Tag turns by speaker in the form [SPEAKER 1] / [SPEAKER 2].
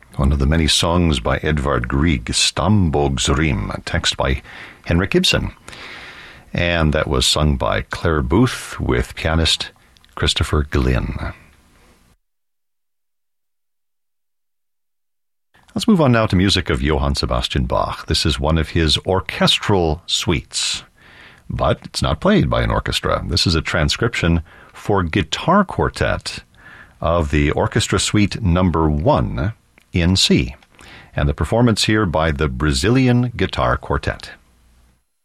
[SPEAKER 1] one of the many songs by Edvard Grieg, Stambogsrim, a text by Henrik Ibsen. And that was sung by Claire Booth with pianist Christopher Glynn. Let's move on now to music of Johann Sebastian Bach. This is one of his orchestral suites, but it's not played by an orchestra. This is a transcription for guitar quartet of the Orchestra Suite number 1 in C, and the performance here by the Brazilian Guitar Quartet.